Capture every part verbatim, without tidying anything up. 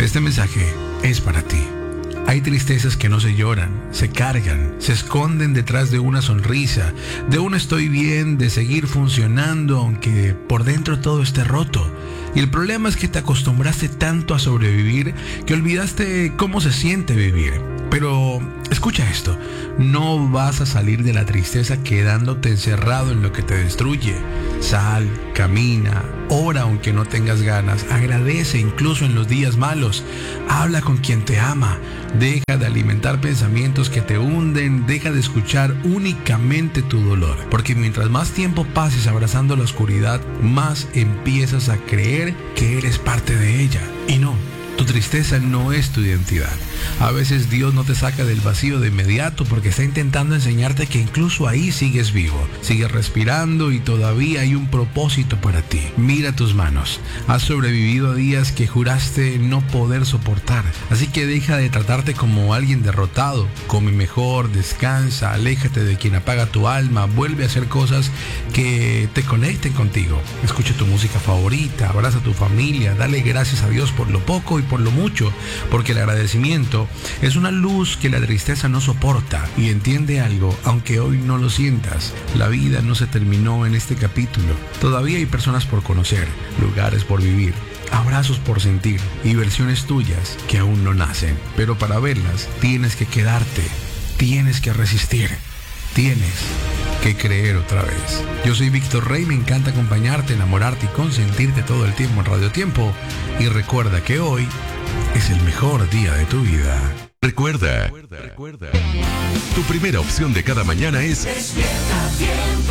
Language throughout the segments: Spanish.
Este mensaje es para ti. Hay tristezas que no se lloran, se cargan, se esconden detrás de una sonrisa, de un estoy bien, de seguir funcionando aunque por dentro todo esté roto. Y el problema es que te acostumbraste tanto a sobrevivir que olvidaste cómo se siente vivir. Pero escucha esto, no vas a salir de la tristeza quedándote encerrado en lo que te destruye. Sal, camina, ora aunque no tengas ganas, agradece incluso en los días malos, habla con quien te ama, deja de alimentar pensamientos que te hunden, deja de escuchar únicamente tu dolor, porque mientras más tiempo pases abrazando la oscuridad, más empiezas a creer que eres parte de ella. Y no, tu tristeza no es tu identidad. A veces Dios no te saca del vacío de inmediato porque está intentando enseñarte que incluso ahí sigues vivo, sigues respirando y todavía hay un propósito para ti. Mira tus manos. Has sobrevivido a días que juraste no poder soportar. Así que deja de tratarte como alguien derrotado. Come mejor, descansa, aléjate de quien apaga tu alma, vuelve a hacer cosas que te conecten contigo. Escucha tu música favorita, abraza a tu familia, dale gracias a Dios por lo poco y por lo mucho, porque el agradecimiento es una luz que la tristeza no soporta. Y entiende algo, aunque hoy no lo sientas, la vida no se terminó en este capítulo. Todavía hay personas por conocer, lugares por vivir, abrazos por sentir y versiones tuyas que aún no nacen. Pero para verlas tienes que quedarte, tienes que resistir, tienes que creer otra vez. Yo soy Víctor Rey, me encanta acompañarte, enamorarte y consentirte todo el tiempo en Radio Tiempo. Y recuerda que hoy es el mejor día de tu vida. Recuerda, recuerda, recuerda. Tu primera opción de cada mañana es Despierta Tiempo.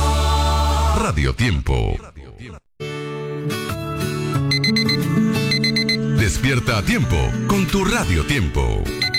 Radio Tiempo. Despierta a tiempo con tu Radio Tiempo.